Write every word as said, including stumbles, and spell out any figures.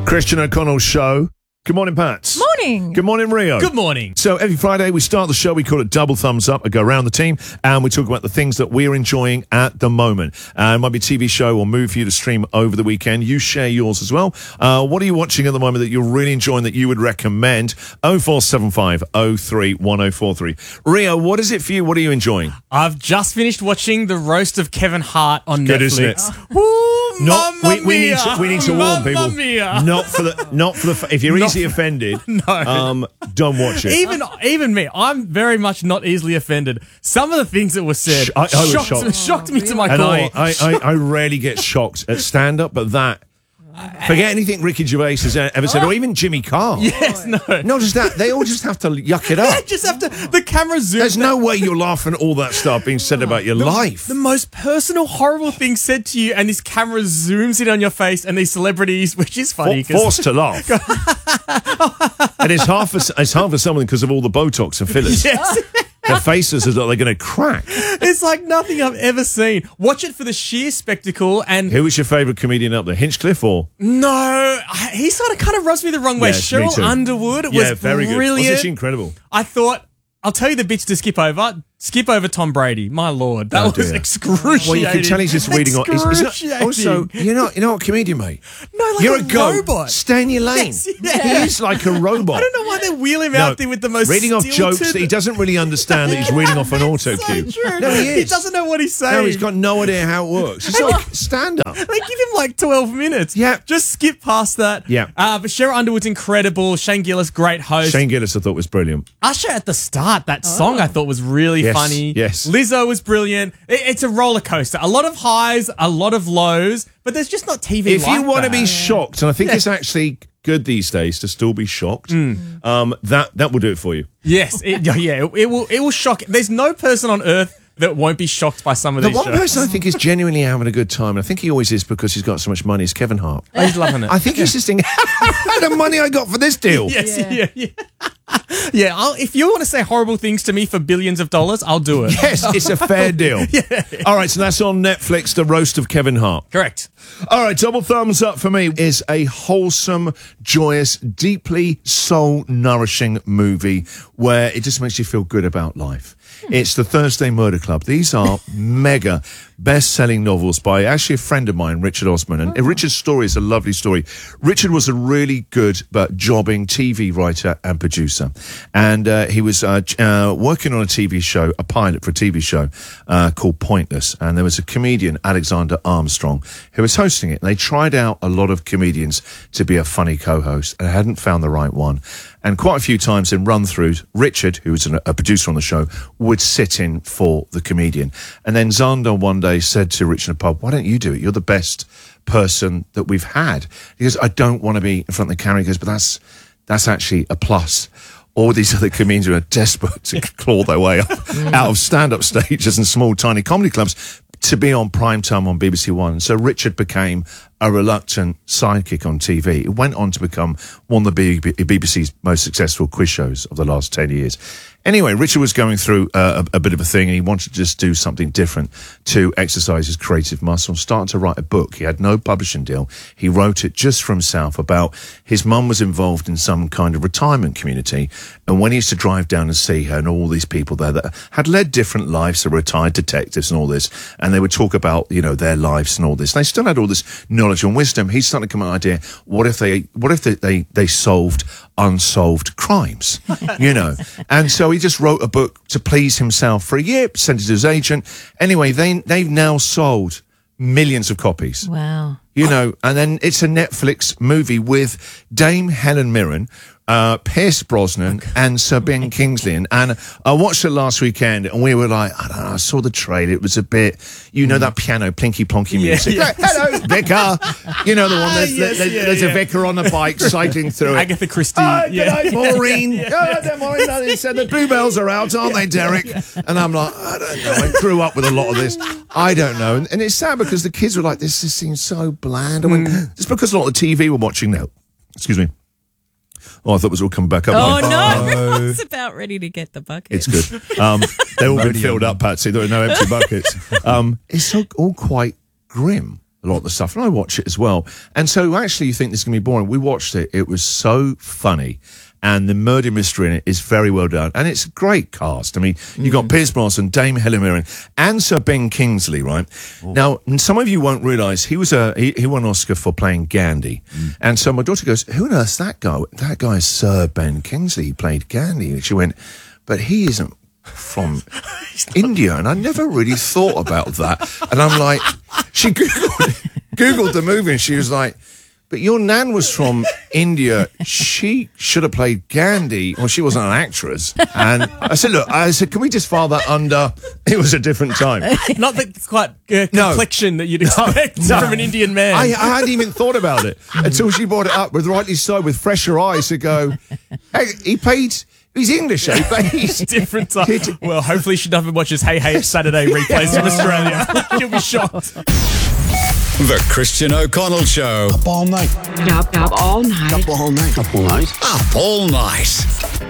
Christian O'Connell Show. Good morning, Pat. Morning. Good morning, Rio. Good morning. So every Friday we start the show, we call it Double Thumbs Up. I go around the team and we talk about the things that we're enjoying at the moment. Uh, it might be a T V show or movie for you to stream over the weekend. You share yours as well. Uh, what are you watching at the moment that you're really enjoying that you would recommend? oh four seven five oh three one oh four three. Rio, what is it for you? What are you enjoying? I've just finished watching The Roast of Kevin Hart on Good, Netflix. isn't it? Ooh, Not, Mamma we, we need mia. to, we need to warn Mamma people. mia. Not for the, not for the, if you're Not easily offended, No. um, don't watch it. Even even me, I'm very much not easily offended. Some of the things that were said Sh- I- I was shocked, shocked. shocked me to my And core. I, I, I, I rarely get shocked at stand-up, but that, forget anything Ricky Gervais has ever said, or even Jimmy Carr. yes, no. Not just that, they all just have to yuck it I up. just have to. The camera zooms. There's no way you're laughing at all that stuff being said about your life. The most personal, horrible thing said to you, and this camera zooms in on your face, and these celebrities, which is funny. For, forced to laugh. And it's half for, it's half for someone because of all the Botox and fillers. Yes. Their faces are like they're going to crack. It's like nothing I've ever seen. Watch it for the sheer spectacle. And Who was your favourite comedian up there? Hinchcliffe or? no, I- he sort of kind of rubs me the wrong way. Yes, me Cheryl too. Underwood was Yeah, very good. brilliant. Wasn't she incredible? I thought, I'll tell you the bits to skip over. Skip over Tom Brady. My lord, that Oh, was dear. excruciating. Well, you can tell he's just reading on. He's, he's not, Excruciating. also, you're not, you're not a comedian, mate. No, like You're a a goat. robot. Stay in your lane. Yes, yeah. He is like a robot. I don't know why they wheel him No, out there with the most reading off stilted- jokes that he doesn't really understand that he's reading off an auto So cue. true. No, he is. He doesn't know what he's saying. No, he's got no idea how it works. It's like stand up. They give him like twelve minutes. Yeah. Just skip past that. Yeah. Uh, but Cheryl Underwood's incredible. Shane Gillis, great host. Shane Gillis, I thought, was brilliant. Usher at the start, that song I thought was really Yes, funny. yes. Lizzo was brilliant. It, it's a roller coaster. A lot of highs, a lot of lows, but there's just not T V If like you want to that. be shocked, and I think it's actually good these days to still be shocked, um, that that will do it for you. Yes, it, yeah, it, it will it will shock. There's no person on earth that won't be shocked by some of The these one shows. person I think is genuinely having a good time, and I think he always is because he's got so much money, is Kevin Hart. Oh, he's loving it. I think he's just thinking, the money I got for this deal. Yes, yeah, yeah. Yeah, I'll, if you want to say horrible things to me for billions of dollars, I'll do it. Yes, it's a fair deal. Yeah. All right, so that's on Netflix, The Roast of Kevin Hart. Correct. All right, double thumbs up for me is a wholesome, joyous, deeply soul-nourishing movie where it just makes you feel good about life. It's The Thursday Murder Club. These are mega best-selling novels by actually a friend of mine, Richard Osman. And Richard's story is a lovely story. Richard was a really good but jobbing T V writer and producer. And uh, he was uh, uh, working on a T V show, a pilot for a T V show uh, called Pointless. And there was a comedian, Alexander Armstrong, who was hosting it. And they tried out a lot of comedians to be a funny co-host and hadn't found the right one. And quite a few times in run-throughs, Richard, who was an, a producer on the show, would sit in for the comedian. And then Zander one day said to Richard in a pub, why don't you do it? You're the best person that we've had. He goes, I don't want to be in front of the camera. He goes, but that's, that's actually a plus. All these other comedians are desperate to claw their way up out of stand-up stages and small, tiny comedy clubs to be on prime time on B B C One. So Richard became a reluctant sidekick on T V. It went on to become one of the B B C's most successful quiz shows of the last ten years. Anyway, Richard was going through uh, a, a bit of a thing and he wanted to just do something different to exercise his creative muscle and start to write a book. He had no publishing deal. He wrote it just for himself about his mum was involved in some kind of retirement community. And when he used to drive down and see her and all these people there that had led different lives, so retired detectives and all this, and they would talk about, you know, their lives and all this. And they still had all this knowledge and wisdom. He started to come up with an idea, what if they, what if they, they, they solved unsolved crimes, you know? And so he just wrote a book to please himself for a year, sent it to his agent. Anyway, they, they've now sold millions of copies. Wow. You know, and then it's a Netflix movie with Dame Helen Mirren, uh, Pierce Brosnan and Sir Ben Kingsley. And, and I watched it last weekend and we were like, I don't know, I saw the trailer. It was a bit, you know, that piano, plinky plonky music. Yeah. Hello, vicar. You know, the one, there's, Yes, there's, yeah, there's yeah. a vicar on a bike cycling through it. Agatha Christie. Hi, yeah. good night, Maureen. Yeah, don't worry about it. He said the bluebells are out, aren't they, Derek? And I'm like, I don't know. I grew up with a lot of this. I don't know. And, and it's sad because the kids were like, this just seems so bland. I went, it's because a lot of the T V we're watching now. Excuse me. Oh, I thought it was all coming back up. Oh, again. no. Oh, Everyone's about ready to get the bucket. it's good. Um, they've all been filled up, Patsy. There are no empty buckets. Um, it's all, all quite grim, a a lot of the stuff, and I watch it as well. And so actually you think this is going to be boring. We watched it. It was so funny. And the murder mystery in it is very well done. And it's a great cast. I mean, you've got Pierce Brosnan, Dame Helen Mirren, and Sir Ben Kingsley, right? Oh. Now, some of you won't realise he was a he, he won an Oscar for playing Gandhi. Mm. And so my daughter goes, who on earth's that guy? That guy is Sir Ben Kingsley. He played Gandhi. And she went, but he isn't from India. And I never really thought about that. And I'm like, she Googled, Googled the movie and she was like, but your nan was from India. She should have played Gandhi. Well, she wasn't an actress. And I said, look, I said, can we just file that under? It was a different time. Not the quite uh, complexion no. that you'd expect no. from an Indian man. I, I hadn't even thought about it until she brought it up, with rightly so, with fresher eyes, to go, hey, he played... He's English, eh? But he's different time. Well, hopefully she never watches Hey Hey It's Saturday replays from Australia. She'll be shocked. The Christian O'Connell Show. Up all night. Up, up all night. Up all night. Up all night. Up all night.